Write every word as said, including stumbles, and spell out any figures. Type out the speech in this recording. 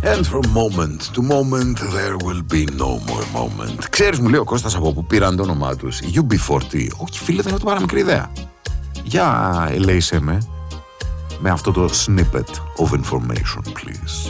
And from moment to moment there will be no more moment. Ξέρεις, μου λέει ο Κώστας από που πήραν το όνομά τους, γιου μπι φορτί. Όχι φίλε, δεν έχω το παραμικρή ιδέα. Για ελέησέ με με αυτό το snippet of information, please.